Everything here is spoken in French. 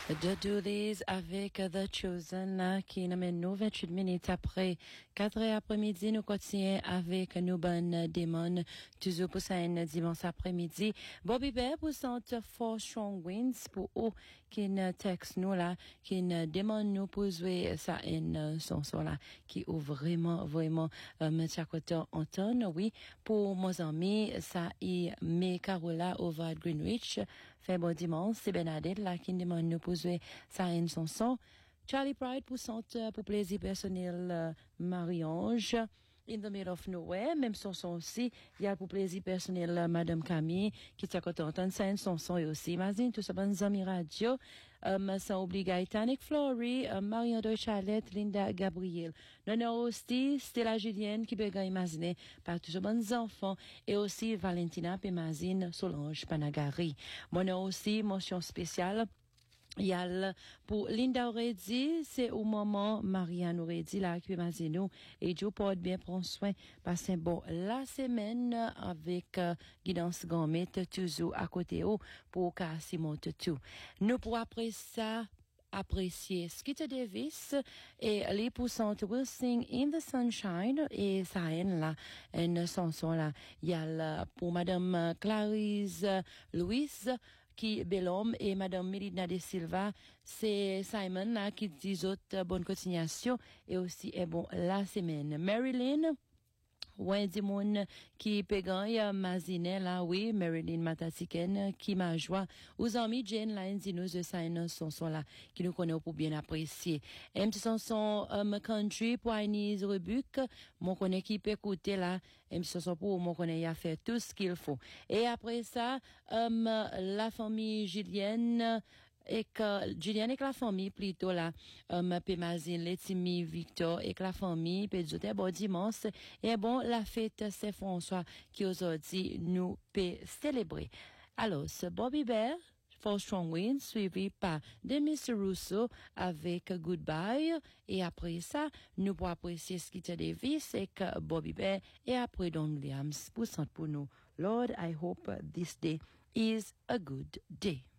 The Doolies avec The Chosen qui nous mène nous 28 minutes après 4 heures après-midi. Nous continuons avec nous bonnes démons toujours pour ça un dimanche après-midi. Bobby Bear pour centre For Strong Winds pour eux qui nous texte nous là, qui nous demande nous pour jouer ça une chanson là qui est vraiment m'chakoto entendre oui pour mes amis ça est mes Carola over at Greenwich fait bon dimanche c'est Bernadette là qui demande nous pour jouer ça une chanson. Charlie Pride pour centre pour plaisir personnel Marie-Ange In the Middle of Nowhere, même chanson aussi, il y a pour plaisir personnel Madame Camille, qui t'a content ça une chanson et aussi, imagine tout ça, bonnes amis radio, sans oublier Titanic Flory, Marion de Charlotte, Linda Gabriel. Non, aussi, Stella Julienne, qui peut imaginer, par tous ces bons enfants, et aussi Valentina Pémazine, Solange Panagari. Mon aussi, mention spéciale, il y a pour Linda Oredi, c'est au moment Marianne Oredi là qui m'a nous et Joe porte bien prendre soin passer bon la semaine avec guidance gourmet toujours à côté pour casser monte tout. Nous pour après ça apprécier Skeeter Davis et les poussantes will sing in the sunshine et ça là une chanson là il y a là pour Madame Clarisse Louise qui Bellhomme et Madame Mélina de Silva, c'est Simon là qui dit autres bonne continuation et aussi est bon la semaine. Marilyn Wendy Moon qui pégaille Mazine là oui Marilyn Matasiken qui m'a joie aux amis Jane Lines nous de Sign son là qui nous connaît pour bien apprécier un petit chanson country pour Agnès Rebuc mon connaît qui peut écouter là un petit chanson pour mon connaît il a fait tout ce qu'il faut et après ça la famille Julienne et que Julienne et que la famille plutôt là Pémazine Letimi Victor et que la famille peut dire bon dimanche et bon la fête c'est François qui aujourd'hui nous peut célébrer alors ce Bobby Bear For Strong Winds suivi par de Mr. Russo avec Goodbye et après ça nous pour apprécier Skeeter Davis et que Bobby Bear et après Don Williams pour nous Lord I hope this day is a good day.